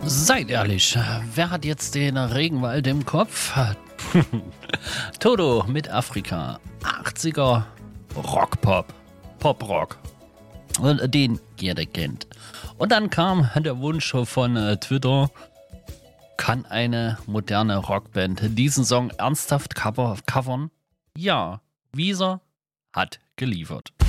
Seid ehrlich, wer hat jetzt den Regenwald im Kopf? Toto mit Afrika. 80er Rockpop. Poprock. Und den jeder kennt. Und dann kam der Wunsch von Twitter, kann eine moderne Rockband diesen Song ernsthaft covern? Ja, Weezer hat geliefert.